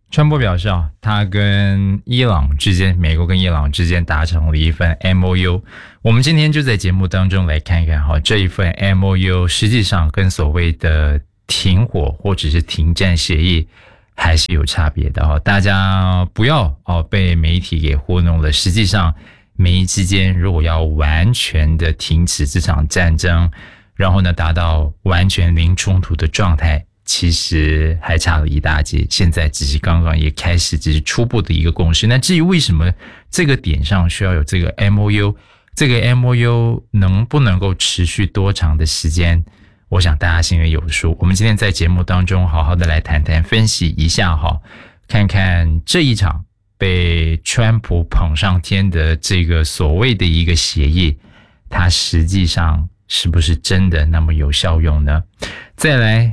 川普表示他跟伊朗之间，美国跟伊朗之间达成了一份 MOU。我们今天就在节目当中来看看这一份 MOU 实际上跟所谓的停火或者是停战协议还是有差别的大家不要被媒体给糊弄了。实际上，美伊之间如果要完全的停止这场战争，然后呢达到完全零冲突的状态，其实还差了一大截，现在只是刚刚也开始，只是初步的一个共识。那至于为什么这个点上需要有这个 MOU， 这个 MOU 能不能够持续多长的时间，我想大家心里有数。我们今天在节目当中好好的来谈谈分析一下看看这一场被川普捧上天的这个所谓的一个协议，它实际上是不是真的那么有效用呢？再来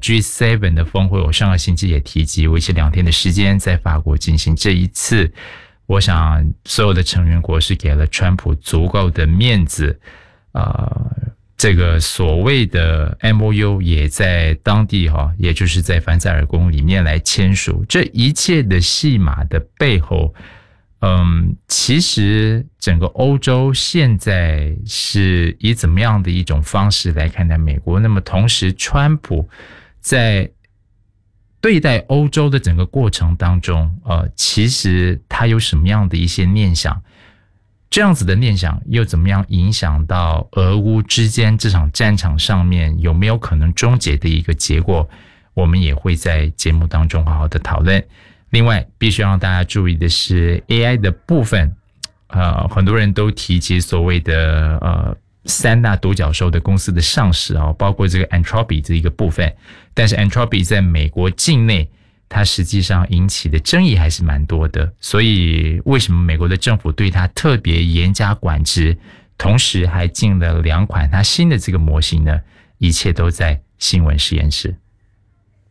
G7 的峰会，我上个星期也提及，为期2天的时间在法国进行。这一次我想所有的成员国是给了川普足够的面子，这个所谓的 MOU 也在当地也就是在凡赛尔宫里面来签署。这一切的戏码的背后，其实整个欧洲现在是以怎么样的一种方式来看待美国？那么同时，川普在对待欧洲的整个过程当中，其实他有什么样的一些念想？这样子的念想又怎么样影响到俄乌之间这场战场上面有没有可能终结的一个结果？我们也会在节目当中好好的讨论。另外必须让大家注意的是 AI 的部分，很多人都提及所谓的3大独角兽的公司的上市包括这个 Anthropic 这一个部分，但是 Anthropic 在美国境内它实际上引起的争议还是蛮多的，所以为什么美国的政府对它特别严加管制，同时还进了2款它新的这个模型呢？一切都在新闻实验室。